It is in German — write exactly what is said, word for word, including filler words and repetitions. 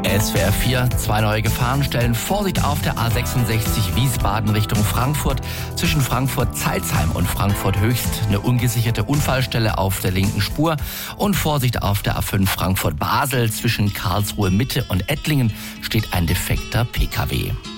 S W R vier, zwei neue Gefahrenstellen. Vorsicht auf der A sechsundsechzig Wiesbaden Richtung Frankfurt. Zwischen Frankfurt-Zeilsheim und Frankfurt-Höchst eine ungesicherte Unfallstelle auf der linken Spur. Und Vorsicht auf der A fünf Frankfurt-Basel. Zwischen Karlsruhe Mitte und Ettlingen steht ein defekter P K W.